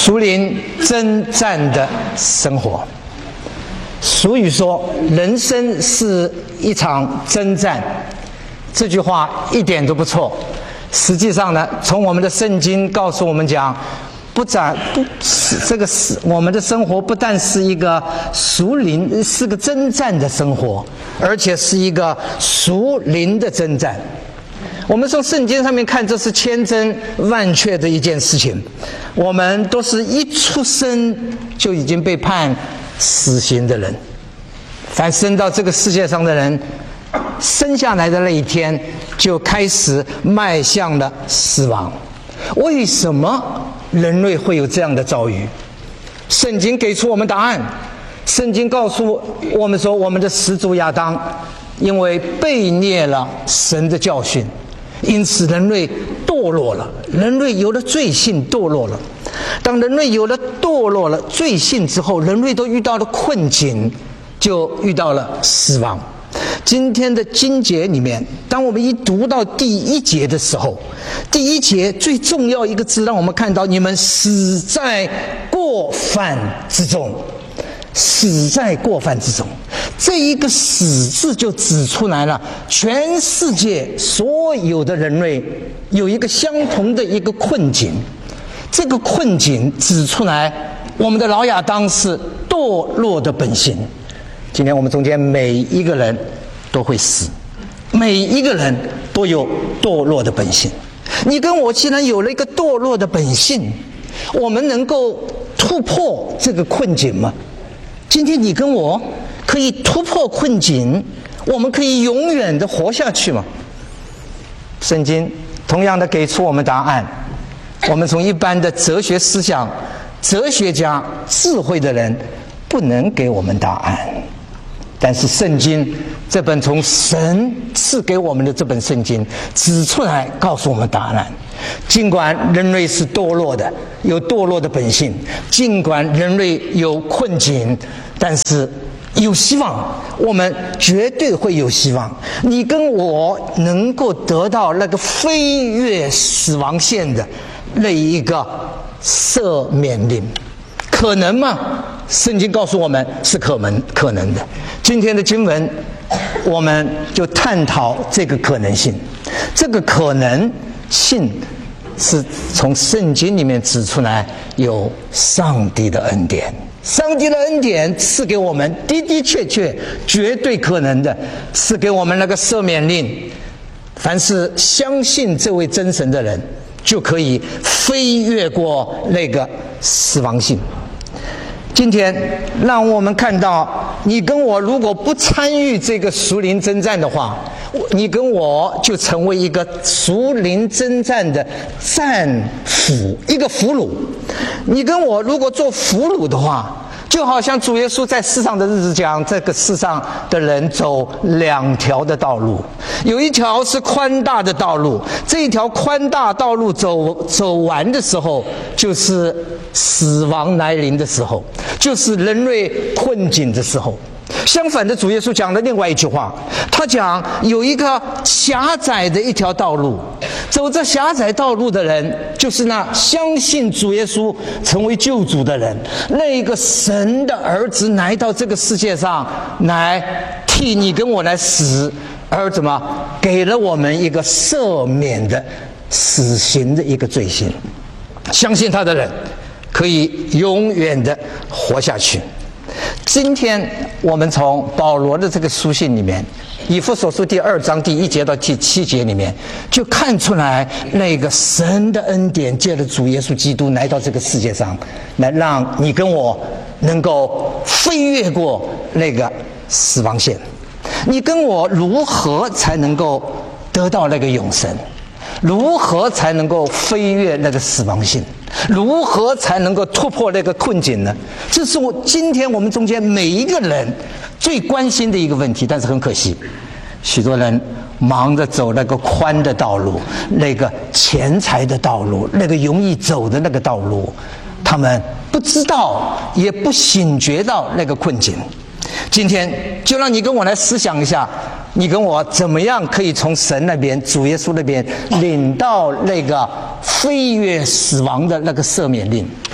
属灵征战的生活。俗语说，人生是一场征战，这句话一点都不错。实际上呢，从我们的圣经告诉我们讲，我们的生活不但是一个属灵，是个征战的生活，而且是一个属灵的征战。我们从圣经上面看，这是千真万确的一件事情。我们都是一出生就已经被判死刑的人，凡生到这个世界上的人，生下来的那一天就开始迈向了死亡。为什么人类会有这样的遭遇？圣经给出我们答案。圣经告诉我们说，我们的始祖亚当因为背逆了神的教训，因此人类堕落了，人类有了罪性，堕落了。当人类有了堕落了罪性之后，人类都遇到了困境，就遇到了死亡。今天的经节里面，当我们一读到第1节的时候，第1节最重要一个字，让我们看到你们死在过犯之中。死在过犯之中，这一个死字就指出来了，全世界所有的人类有一个相同的一个困境。这个困境指出来，我们的老亚当是堕落的本性。今天我们中间每一个人都会死，每一个人都有堕落的本性。你跟我既然有了一个堕落的本性，我们能够突破这个困境吗？今天你跟我可以突破困境，我们可以永远的活下去吗？圣经同样的给出我们答案。我们从一般的哲学思想、哲学家、智慧的人不能给我们答案，但是圣经这本从神赐给我们的这本圣经指出来告诉我们答案。尽管人类是堕落的，有堕落的本性，尽管人类有困境，但是有希望，我们绝对会有希望。你跟我能够得到那个飞越死亡线的那一个赦免令，可能吗？圣经告诉我们是可能的。今天的经文我们就探讨这个可能性。这个可能性是从圣经里面指出来，有上帝的恩典。上帝的恩典赐给我们的的确确绝对可能的，赐给我们那个赦免令。凡是相信这位真神的人，就可以飞越过那个死亡性。今天让我们看到，你跟我如果不参与这个属灵征战的话，你跟我就成为一个属灵征战的战俘，一个俘虏。你跟我如果做俘虏的话，就好像主耶稣在世上的日子讲，这个世上的人走2条的道路，有一条是宽大的道路，这一条宽大道路走完的时候，就是死亡来临的时候，就是人类困境的时候。相反的，主耶稣讲了另外一句话，他讲有一个狭窄的一条道路，走这狭窄道路的人，就是那相信主耶稣成为救主的人，那个神的儿子来到这个世界上来替你跟我来死，而怎么给了我们一个赦免的死刑的一个罪行。相信他的人可以永远的活下去。今天我们从保罗的这个书信里面，以弗所书第2章第1节到第7节里面，就看出来那个神的恩典借着主耶稣基督来到这个世界上，来让你跟我能够飞越过那个死亡线。你跟我如何才能够得到那个永生？如何才能够飞越那个死亡性？如何才能够突破那个困境呢？这是今天我们中间每一个人最关心的一个问题。但是很可惜，许多人忙着走那个宽的道路，那个钱财的道路，那个容易走的那个道路，他们不知道也不醒觉到那个困境。今天就让你跟我来思想一下，你跟我怎么样可以从神那边、主耶稣那边领到那个飞越死亡的那个赦免令？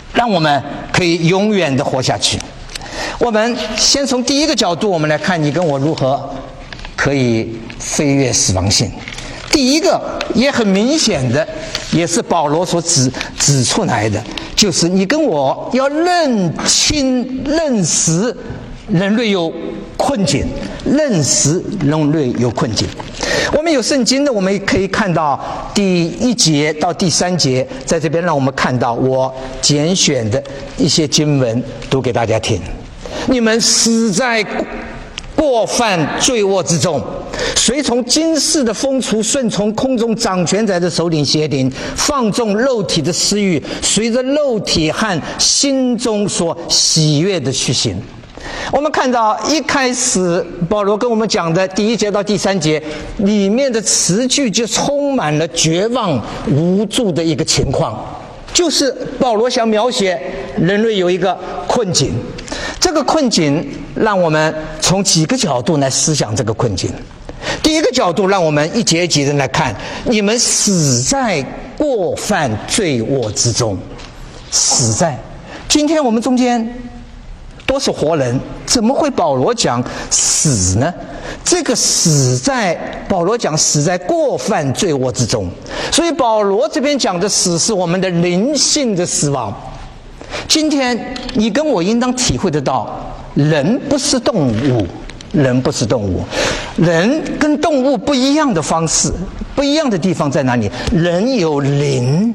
让我们可以永远的活下去。我们先从第一个角度，我们来看你跟我如何可以飞越死亡线。第一个也很明显的，也是保罗所指出来的，就是你跟我要认识人类有困境，认识人类有困境。我们有圣经的，我们可以看到第1节到第3节，在这边让我们看到我拣选的一些经文，读给大家听。你们死在过犯罪恶之中，随从今世的风俗，顺从空中掌权者的首领邪灵，放纵肉体的私欲，随着肉体和心中所喜悦的去行。我们看到一开始保罗跟我们讲的第1节到第3节里面的词句，就充满了绝望无助的一个情况，就是保罗想描写人类有一个困境。这个困境让我们从几个角度来思想这个困境。第一个角度，让我们一节一节的来看，你们死在过犯罪恶之中。死在，今天我们中间都是活人，怎么会保罗讲死呢？这个死在，保罗讲死在过犯罪恶之中，所以保罗这边讲的死是我们的灵性的死亡。今天你跟我应当体会得到，人不是动物，人不是动物，人跟动物不一样的方式，不一样的地方在哪里？人有灵，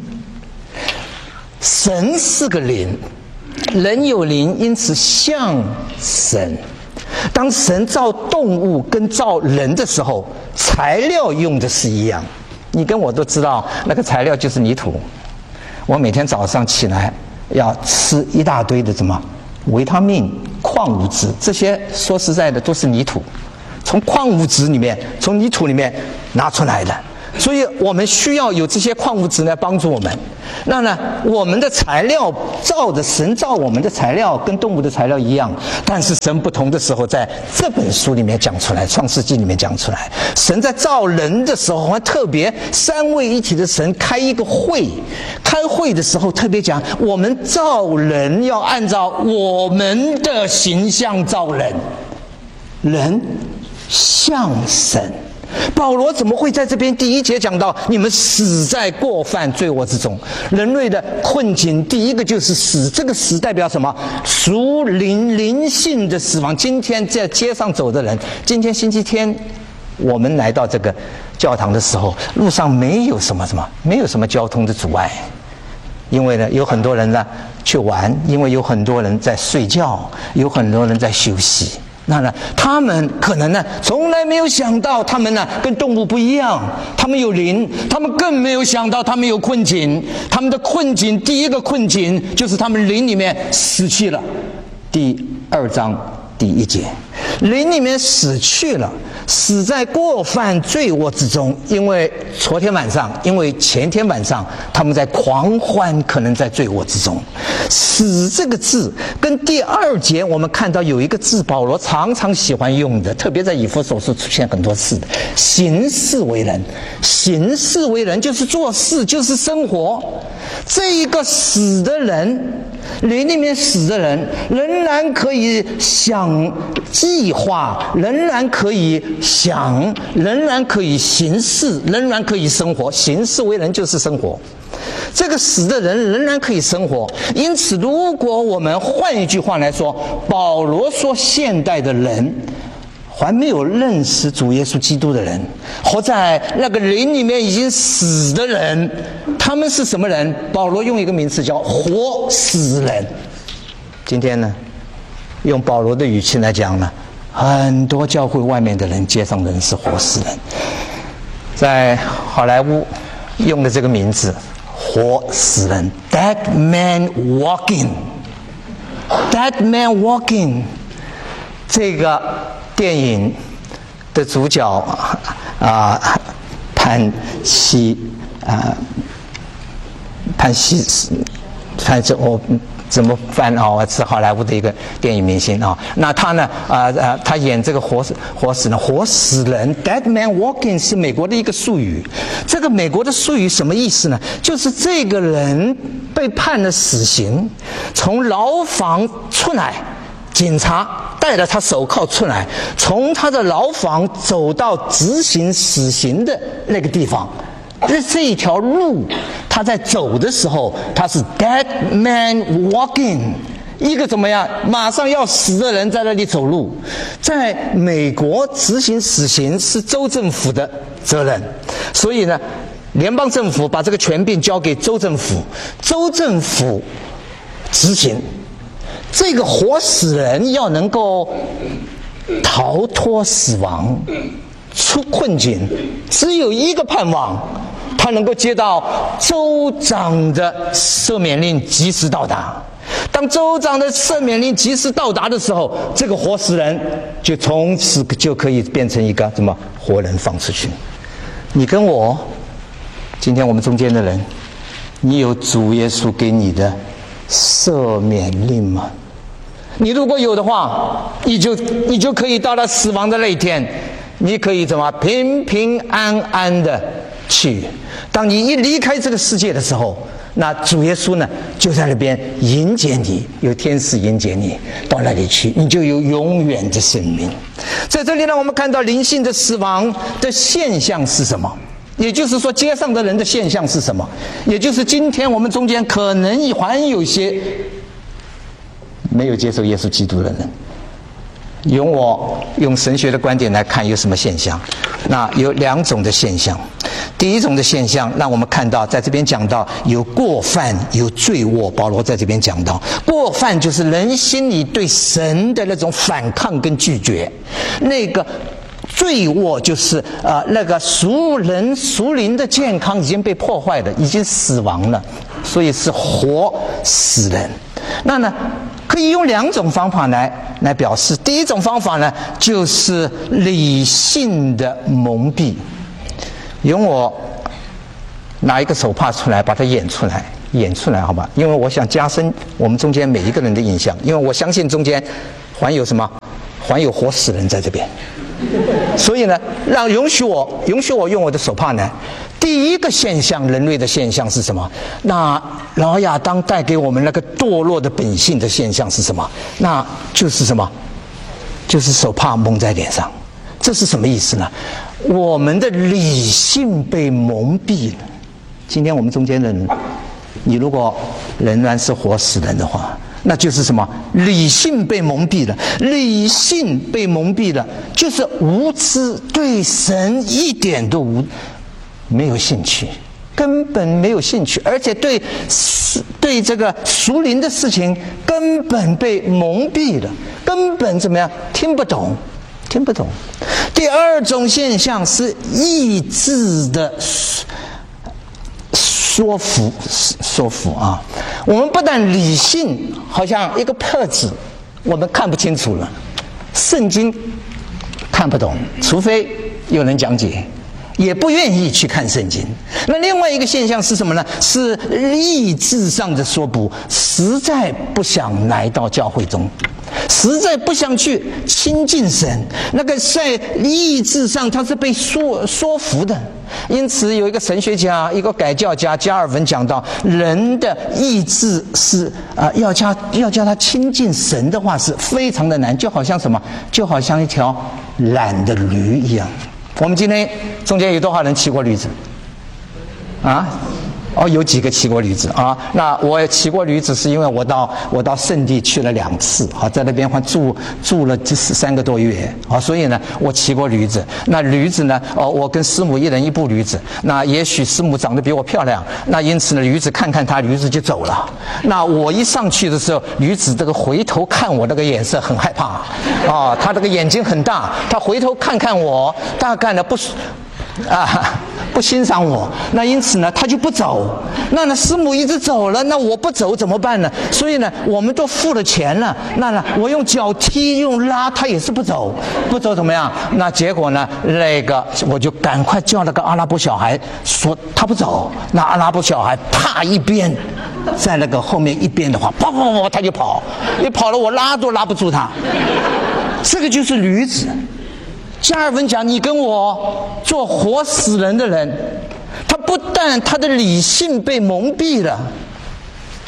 神是个灵，人有灵，因此像神。当神造动物跟造人的时候，材料用的是一样。你跟我都知道，那个材料就是泥土。我每天早上起来要吃一大堆的什么维他命、矿物质，这些说实在的都是泥土，从矿物质里面、从泥土里面拿出来的。所以我们需要有这些矿物质来帮助我们。那呢，我们的材料造的，神造我们的材料跟动物的材料一样，但是神不同的时候，在这本书里面讲出来，《创世纪》里面讲出来。神在造人的时候，还特别三位一体的神开一个会，开会的时候特别讲，我们造人要按照我们的形象造人，人像神。保罗怎么会在这边第1节讲到你们死在过犯罪恶之中？人类的困境，第一个就是死。这个死代表什么？属灵性的死亡。今天在街上走的人，今天星期天我们来到这个教堂的时候，路上没有什么交通的阻碍，因为呢有很多人呢去玩，因为有很多人在睡觉，有很多人在休息。那呢，他们可能呢，从来没有想到他们呢跟动物不一样，他们有灵，他们更没有想到他们有困境。他们的困境，第一个困境就是他们灵里面死去了。第2章第1节，灵里面死去了，死在过犯罪恶之中。因为昨天晚上，因为前天晚上，他们在狂欢，可能在罪恶之中。死这个字跟第2节我们看到有一个字，保罗常常喜欢用的，特别在以弗所书出现很多次的，行事为人。行事为人就是做事，就是生活。这一个死的人，灵里面死的人，仍然可以想计划，仍然可以想，仍然可以行事，仍然可以生活。行事为人就是生活。这个死的人仍然可以生活。因此如果我们换一句话来说，保罗说现代的人还没有认识主耶稣基督的人，活在那个灵里面已经死的人，他们是什么人？保罗用一个名词叫活死人。今天呢，用保罗的语气来讲呢，很多教会外面的人，街上的人是活死人。在好莱坞用的这个名字活死人， Dead Man Walking， Dead Man Walking。 这个电影的主角潘西我怎么翻啊？是好莱坞的一个电影明星啊。那他呢他演这个活死人 Dead Man Walking 是美国的一个术语。这个美国的术语什么意思呢？就是这个人被被判了死刑，从牢房出来，警察带着他手铐出来，从他的牢房走到执行死刑的那个地方。这一条路，他在走的时候，他是 dead man walking， 一个怎么样？马上要死的人在那里走路。在美国执行死刑是州政府的责任，所以呢，联邦政府把这个权柄交给州政府，州政府执行。这个活死人要能够逃脱死亡、出困境，只有一个盼望，他能够接到州长的赦免令及时到达。当州长的赦免令及时到达的时候，这个活死人就从此就可以变成一个什么活人放出去。你跟我，今天我们中间的人，你有主耶稣给你的赦免令吗？你如果有的话，你就可以到了死亡的那一天，你可以怎么平平安安的去。当你一离开这个世界的时候，那主耶稣呢就在那边迎接你，有天使迎接你到那里去，你就有永远的生命。在这里呢，我们看到灵性的死亡的现象是什么？也就是说，街上的人的现象是什么？也就是今天我们中间可能还有些没有接受耶稣基督的人。用神学的观点来看，有什么现象？那有两种的现象。第一种的现象，让我们看到，在这边讲到有过犯，有罪恶。保罗在这边讲到，过犯就是人心里对神的那种反抗跟拒绝，那个罪恶就是那个属灵的健康已经被破坏了，已经死亡了，所以是活死人。那呢，可以用两种方法来表示。第一种方法呢，就是理性的蒙蔽。用我拿一个手帕出来，把它演出来，好吧？因为我想加深我们中间每一个人的印象，因为我相信中间还有什么？还有活死人在这边。所以呢，允许我用我的手帕呢。第一个现象，人类的现象是什么？那老亚当带给我们那个堕落的本性的现象是什么？那就是什么？就是手帕蒙在脸上。这是什么意思呢？我们的理性被蒙蔽了。今天我们中间的人，你如果仍然是活死人的话，那就是什么？理性被蒙蔽了。理性被蒙蔽了，就是无知，对神一点都没有兴趣，根本没有兴趣，而且对这个属灵的事情根本被蒙蔽了，根本怎么样？听不懂。第二种现象是意志的说服啊。我们不但理性好像一个破纸，我们看不清楚了，圣经看不懂，除非有人讲解，也不愿意去看圣经。那另外一个现象是什么呢？是意志上的说服，实在不想来到教会中，实在不想去亲近神，那个在意志上他是被说服的。因此有一个神学家，一个改教家加尔文讲到，人的意志是要叫他亲近神的话是非常的难，就好像什么？就好像一条懒的驴一样。我们今天中间有多少人骑过驴子？啊？有几个骑过驴子啊？那我骑过驴子是因为我到圣地去了2次，在那边还住了3个多月所以呢我骑过驴子。那驴子呢我跟师母一人一部驴子，那也许师母长得比我漂亮，那因此呢驴子看看她，驴子就走了。那我一上去的时候，驴子这个回头看我那个眼色很害怕他这个眼睛很大，他回头看看我，大概呢不欣赏我，那因此呢他就不走。那师母一直走了，那我不走怎么办呢？所以呢我们都付了钱了，那我用脚踢用拉他也是不走怎么样？那结果呢我就赶快叫那个阿拉伯小孩说他不走，那阿拉伯小孩啪一边在那个后面一边的话，啪他就跑，一跑了我拉都拉不住他。这个就是驴子。加尔文讲，你跟我做活死人的人，他不但他的理性被蒙蔽了，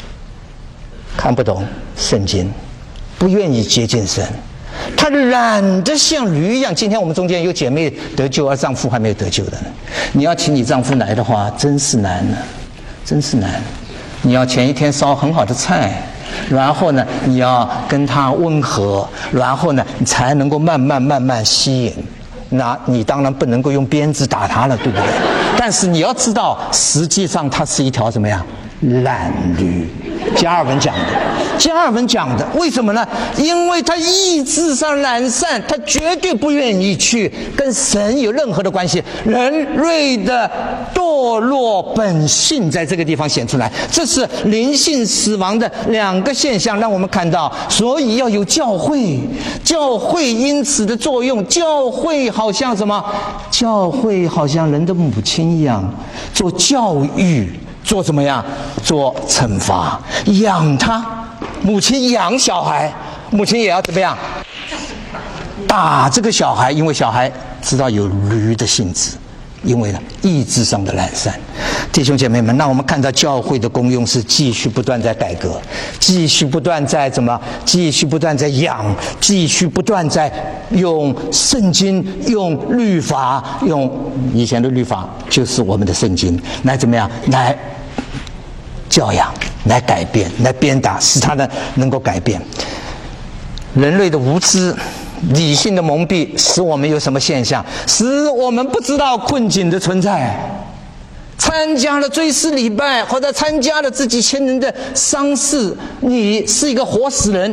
看不懂圣经，不愿意接近神，他懒得像驴一样。今天我们中间有姐妹得救，而丈夫还没有得救的，你要请你丈夫来的话，真是难呢，真是难。你要前一天烧很好的菜，然后呢，你要跟他温和，然后呢，你才能够慢慢吸引。那你当然不能够用鞭子打他了，对不对？但是你要知道，实际上他是一条怎么样懒驴。加尔文讲的，为什么呢？因为他意志上懒散，他绝对不愿意去跟神有任何的关系。人类的堕落本性在这个地方显出来，这是灵性死亡的两个现象，让我们看到。所以要有教会，教会因此的作用，教会好像什么？教会好像人的母亲一样，做教育。做怎么样？做惩罚，养他。母亲养小孩，母亲也要怎么样？打这个小孩，因为小孩知道有驴的性质，因为呢意志上的懒散。弟兄姐妹们，那我们看到教会的功用是继续不断在改革，继续不断在继续不断在养，继续不断在用圣经、用律法、用以前的律法就是我们的圣经来怎么样来教养，来改变，来鞭打，使他呢能够改变。人类的无知、理性的蒙蔽，使我们有什么现象？使我们不知道困境的存在。参加了追思礼拜，或者参加了自己亲人的丧事，你是一个活死人，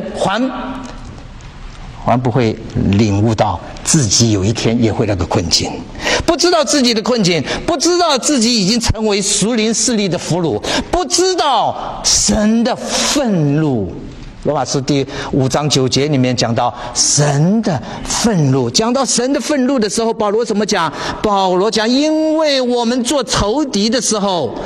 还不会领悟到自己有一天也会那个困境，不知道自己的困境，不知道自己已经成为属灵势力的俘虏，不知道神的愤怒。罗马书第5章9节里面讲到神的愤怒，讲到神的愤怒的时候，保罗怎么讲？保罗讲，因为我们做仇敌的时候，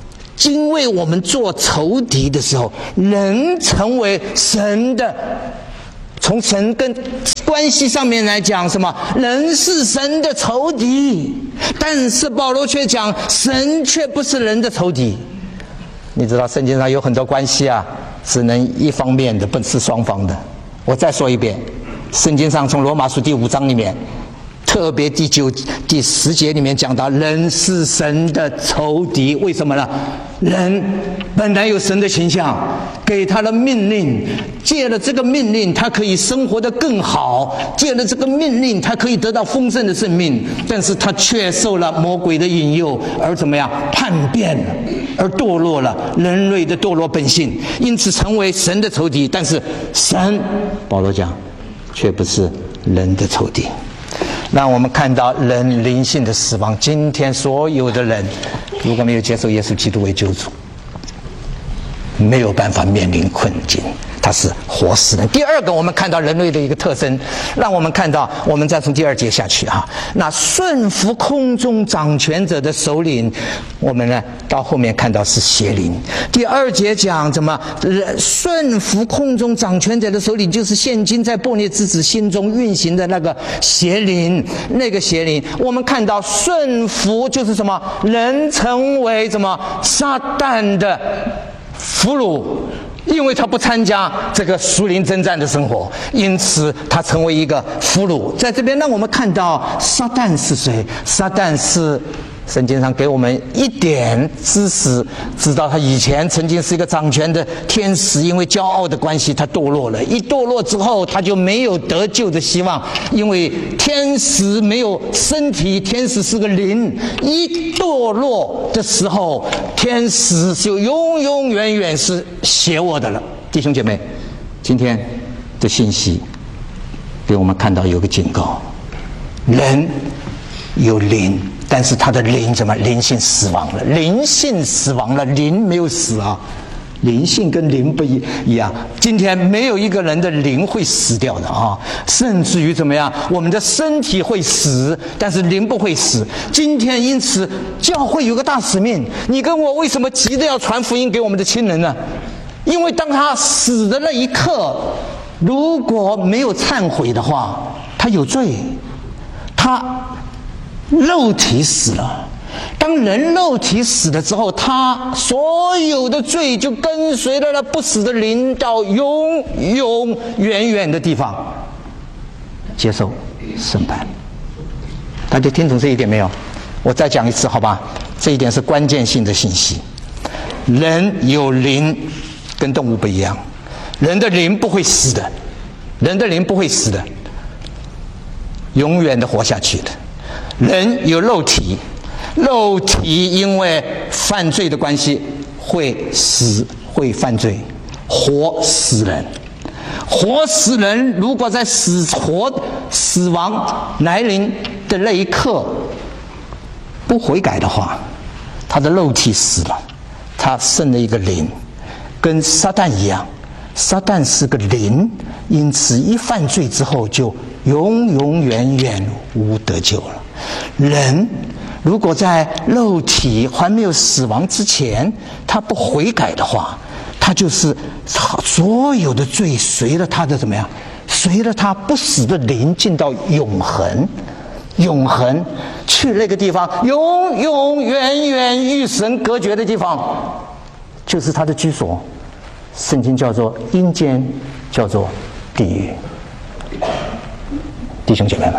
人成为神的。从神跟关系上面来讲，什么？人是神的仇敌，但是保罗却讲，神却不是人的仇敌。你知道圣经上有很多关系啊，只能一方面的，不是双方的。我再说一遍，圣经上从罗马书第5章里面，特别第10节里面讲到，人是神的仇敌。为什么呢？人本来有神的形象，给他的命令，借了这个命令，他可以生活得更好；借了这个命令，他可以得到丰盛的生命。但是他却受了魔鬼的引诱，而怎么样？叛变了，而堕落了，人类的堕落本性，因此成为神的仇敌。但是神，保罗讲，却不是人的仇敌。让我们看到人灵性的死亡。今天所有的人如果没有接受耶稣基督为救主，没有办法面临困境，他是活死人。第二个，我们看到人类的一个特征，让我们看到，我们再从第2节下去哈，那顺服空中掌权者的首领，我们呢到后面看到是邪灵。第2节讲怎么顺服空中掌权者的首领，就是现今在悖逆之子心中运行的那个邪灵。那个邪灵，我们看到顺服就是什么？人成为什么？撒旦的俘虏，因为他不参加这个属灵征战的生活，因此他成为一个俘虏。在这边让我们看到撒旦是谁？撒旦是圣经上给我们一点知识，知道他以前曾经是一个掌权的天使，因为骄傲的关系他堕落了，一堕落之后他就没有得救的希望，因为天使没有身体，天使是个灵，一堕落的时候天使就永永远远是邪恶的了。弟兄姐妹，今天的信息给我们看到有个警告，人有灵，但是他的灵怎么？灵性死亡了，灵性死亡了，灵没有死啊，灵性跟灵不一样。今天没有一个人的灵会死掉的啊，甚至于怎么样？我们的身体会死，但是灵不会死。今天因此教会有个大使命，你跟我为什么急着要传福音给我们的亲人呢？因为当他死的那一刻，如果没有忏悔的话，他有罪，他肉体死了， 当人肉体死了之后，他所有的罪就跟随了那不死的灵到永永远远的地方接受审判。大家听懂这一点没有？我再讲一次好吧，这一点是关键性的信息。人有灵，跟动物不一样，人的灵不会死的，人的灵不会死的，永远的活下去的。人有肉体，肉体因为犯罪的关系会死，会犯罪，活死人。活死人如果在死亡来临的那一刻不悔改的话，他的肉体死了，他剩了一个灵，跟撒旦一样，撒旦是个灵，因此一犯罪之后就永永远远无得救了。人如果在肉体还没有死亡之前他不悔改的话，他就是所有的罪随了他的怎么样？随了他不死的灵进到永恒，永恒去那个地方，永永远远与神隔绝的地方，就是他的居所。圣经叫做阴间，叫做地狱。弟兄姐妹们，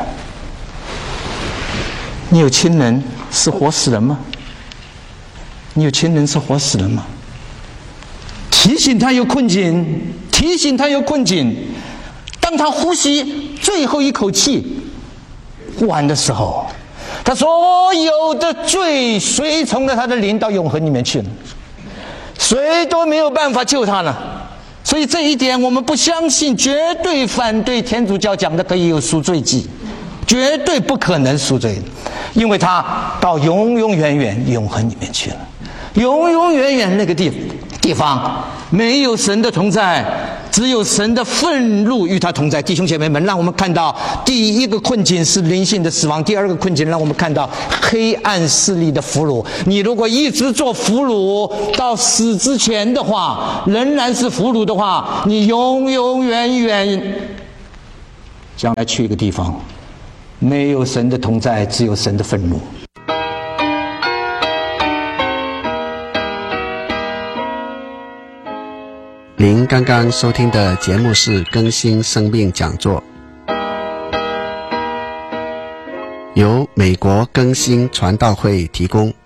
你有亲人是活死人吗？你有亲人是活死人吗？提醒他有困境，提醒他有困境。当他呼吸最后一口气完的时候，他所有的罪随从了他的灵到永恒里面去了，谁都没有办法救他了。所以这一点我们不相信，绝对反对天主教讲的可以有赎罪祭，绝对不可能赎罪，因为他到永永远远永恒里面去了，永永远远那个地方没有神的同在，只有神的愤怒与他同在。弟兄姐妹们，让我们看到第一个困境是灵性的死亡，第二个困境让我们看到黑暗势力的俘虏。你如果一直做俘虏到死之前的话，仍然是俘虏的话，你永永远远将来去一个地方没有神的同在，只有神的愤怒。 您刚刚收听的节目是更新生命讲座，由美国更新传道会提供。